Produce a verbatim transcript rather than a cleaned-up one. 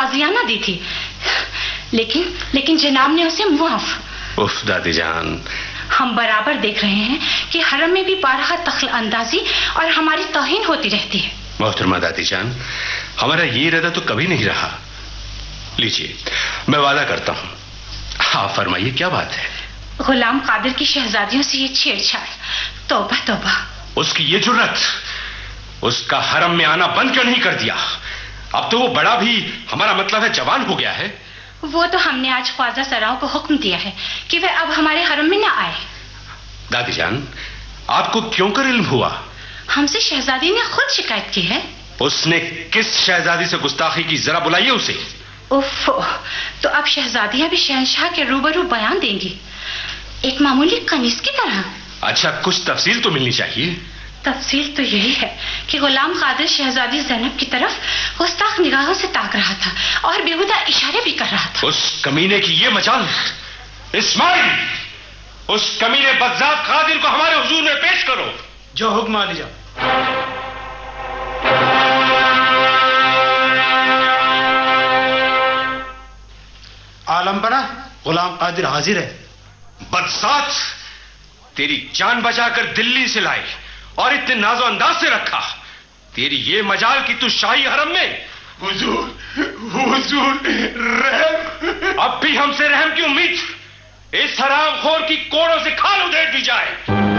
ताजियाना दी थी, लेकिन लेकिन जनाब ने उसे मुआफ। उफ दादी जान, हम बराबर देख रहे हैं कि हरम में भी बारहा दखल अंदाजी और हमारी तौहीन होती रहती है। मोहतरमा दादी जान, हमारा ये इरादा तो कभी नहीं रहा। लीजिए, मैं वादा करता हूँ। आप फरमाइए, क्या बात है? गुलाम कादिर की शहजादियों से ये छेड़छाड़, तौबा तौबा। उसकी ये जुर्रत, उसका हरम में आना बंद क्यों नहीं कर दिया? अब तो वो बड़ा भी, हमारा मतलब है जवान हो गया है। वो तो हमने आज ख्वाजा सराओं को हुक्म दिया है कि वे अब हमारे हरम में न आए। दादी जान, आपको क्यों कर इल्म हुआ? हमसे शहजादी ने खुद शिकायत की है। उसने किस शहजादी से गुस्ताखी की? जरा बुलाइए उसे। उफ, तो अब शहजादियां भी शहंशाह के रूबरू बयान देंगी, एक मामूली कनीज की तरह। अच्छा, कुछ तफसील तो मिलनी चाहिए। तफसील तो यही है कि गुलाम कादिर शहजादी ज़ैनब की तरफ गुस्ताख निगाहों से ताक रहा था और बेहुदा इशारे भी कर रहा था। उस कमीने की ये मजाल! इस्माइल, उस कमीने बज़्ज़ात कादिर को हमारे हुजूर में पेश करो। जो हुक्म आलिजा। आलम बना, गुलाम कादिर हाजिर है। बज़्ज़ात, तेरी जान बचाकर दिल्ली से लाए और इतने नाजो अंदाज से रखा। तेरी ये मजाल कि तू शाही हरम में। हुजूर, हुजूर रहम। अब भी हमसे रहम की उम्मीद? इस हरामखोर की कोड़ों से खाल उधेड़ दी जाए।